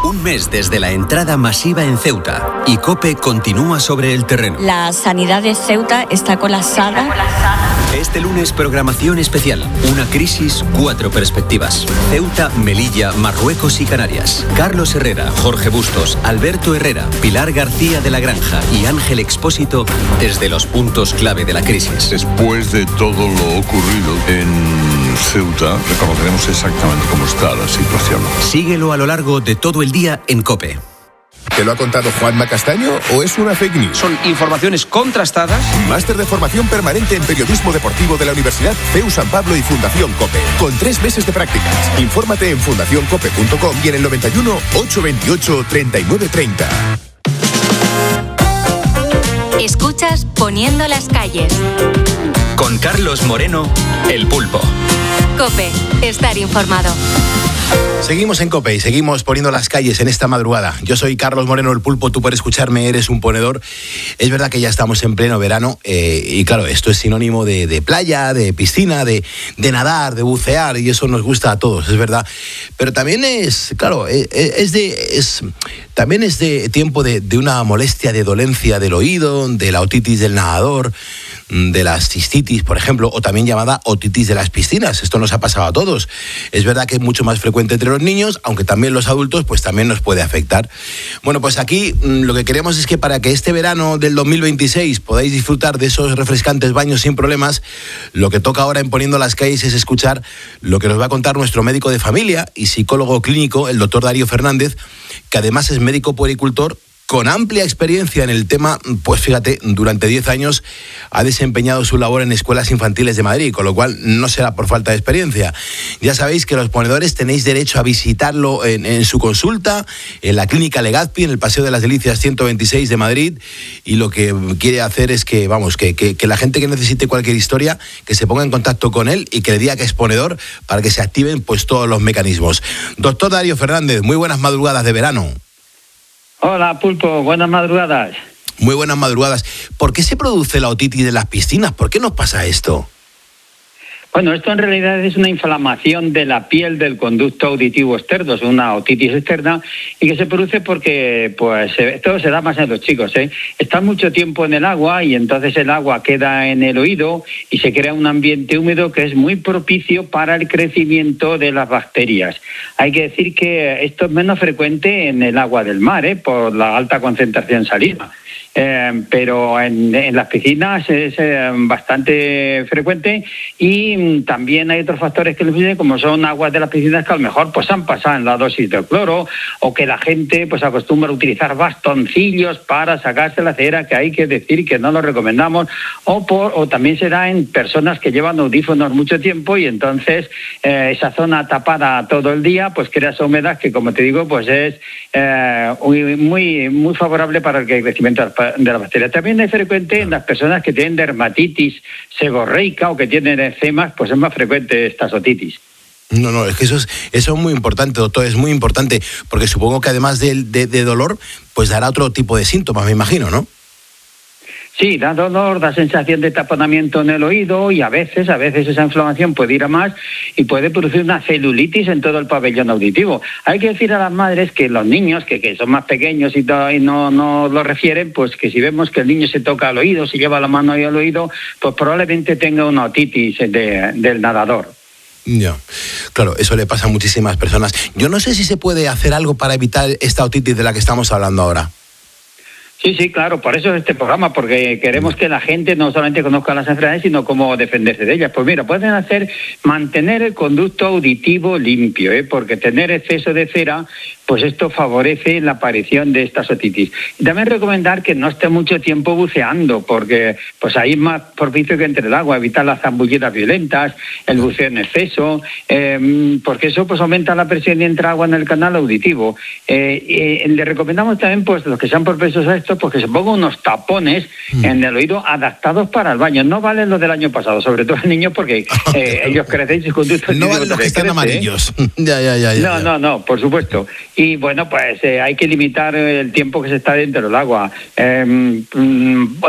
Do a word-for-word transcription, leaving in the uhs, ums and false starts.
Un mes desde la entrada masiva en Ceuta y COPE continúa sobre el terreno. La sanidad de Ceuta está colapsada. Este lunes, programación especial. Una crisis, cuatro perspectivas. Ceuta, Melilla, Marruecos y Canarias. Carlos Herrera, Jorge Bustos, Alberto Herrera, Pilar García de la Granja y Ángel Expósito desde los puntos clave de la crisis. Después de todo lo ocurrido en Ceuta, reconoceremos exactamente cómo está la situación. Síguelo a lo largo de todo el día en COPE. ¿Te lo ha contado Juanma Castaño o es una fake news? Son informaciones contrastadas. Máster de formación permanente en periodismo deportivo de la Universidad C E U San Pablo y Fundación COPE. Con tres meses de prácticas. Infórmate en fundación cope punto com y en el noventa y uno, ochocientos veintiocho, treinta y nueve treinta. Escuchas Poniendo las calles. Con Carlos Moreno, El Pulpo. COPE, estar informado. Seguimos en COPE y seguimos poniendo las calles en esta madrugada. Yo soy Carlos Moreno, El Pulpo, tú por escucharme eres un ponedor. Es verdad que ya estamos en pleno verano eh, y claro, esto es sinónimo de, de playa, de piscina, de, de nadar, de bucear y eso nos gusta a todos, es verdad. Pero también es, claro, es, es de... Es, también es de tiempo de, de una molestia, de dolencia del oído, de la otitis del nadador, de la cistitis, por ejemplo, o también llamada otitis de las piscinas. Esto nos ha pasado a todos. Es verdad que es mucho más frecuente entre los niños, aunque también los adultos, pues también nos puede afectar. Bueno, pues aquí lo que queremos es que para que este verano del dos mil veintiséis podáis disfrutar de esos refrescantes baños sin problemas, lo que toca ahora en Poniendo las calles es escuchar lo que nos va a contar nuestro médico de familia y psicólogo clínico, el doctor Darío Fernández, que además es médico puericultor con amplia experiencia en el tema. Pues fíjate, durante diez años ha desempeñado su labor en escuelas infantiles de Madrid, con lo cual no será por falta de experiencia. Ya sabéis que los ponedores tenéis derecho a visitarlo en, en su consulta, en la Clínica Legazpi, en el Paseo de las Delicias ciento veintiséis de Madrid, y lo que quiere hacer es que, vamos, que, que, que la gente que necesite cualquier historia, que se ponga en contacto con él y que le diga que es ponedor para que se activen pues todos los mecanismos. Doctor Darío Fernández, muy buenas madrugadas de verano. Hola, Pulpo, buenas madrugadas. Muy buenas madrugadas. ¿Por qué se produce la otitis de las piscinas? ¿Por qué nos pasa esto? Bueno, esto en realidad es una inflamación de la piel del conducto auditivo externo, es una otitis externa y que se produce porque pues esto se da más en los chicos, ¿eh? Están mucho tiempo en el agua y entonces el agua queda en el oído y se crea un ambiente húmedo que es muy propicio para el crecimiento de las bacterias. Hay que decir que esto es menos frecuente en el agua del mar, ¿eh? Por la alta concentración salina. Eh, pero en, en las piscinas es eh, bastante frecuente y mm, también hay otros factores que lo influyen, como son aguas de las piscinas que a lo mejor pues han pasado en la dosis de cloro, o que la gente pues acostumbra a utilizar bastoncillos para sacarse la cera, que hay que decir que no lo recomendamos, o por o también se da en personas que llevan audífonos mucho tiempo y entonces eh, esa zona tapada todo el día pues crea esa humedad que, como te digo, pues es eh, muy, muy, muy favorable para el crecimiento de la bacteria. También es frecuente en las personas que tienen dermatitis seborreica o que tienen eczemas, pues es más frecuente esta otitis. No, no, es que eso es, eso es muy importante, doctor, es muy importante, porque supongo que además de, de, de dolor, pues dará otro tipo de síntomas, me imagino, ¿no? Sí, da dolor, da sensación de taponamiento en el oído y a veces, a veces esa inflamación puede ir a más y puede producir una celulitis en todo el pabellón auditivo. Hay que decir a las madres que los niños, que, que son más pequeños y, to, y no, no lo refieren, pues que si vemos que el niño se toca al oído, se lleva la mano ahí al oído, pues probablemente tenga una otitis de, del nadador. Ya, claro, eso le pasa a muchísimas personas. Yo no sé si se puede hacer algo para evitar esta otitis de la que estamos hablando ahora. Sí, sí, claro, por eso es este programa, porque queremos que la gente no solamente conozca las enfermedades, sino cómo defenderse de ellas. Pues mira, pueden hacer mantener el conducto auditivo limpio, ¿eh? Porque tener exceso de cera, pues esto favorece la aparición de esta otitis. Y también recomendar que no esté mucho tiempo buceando, porque pues ahí es más propicio que entre el agua, evitar las zambullidas violentas, el buceo en exceso, eh, porque eso pues aumenta la presión y entra agua en el canal auditivo. Eh, eh, le recomendamos también, pues los que sean propensos a esto, pues que se pongan unos tapones mm. en el oído adaptados para el baño. No valen los del año pasado, sobre todo en niños, porque eh, ellos crecen y sus conductos... No valen los que están crece, amarillos. ¿eh? ya, ya, ya, ya, no, ya. no, no, por supuesto. Y bueno, pues eh, hay que limitar el tiempo que se está dentro del agua. Eh,